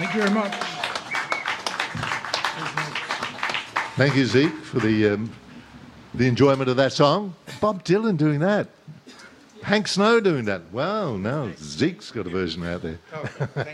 Thank you very much. Thank you, Zeke, for the enjoyment of that song. Bob Dylan doing that. Hank Snow doing that. Wow, now Zeke's got a version out there. Oh, thank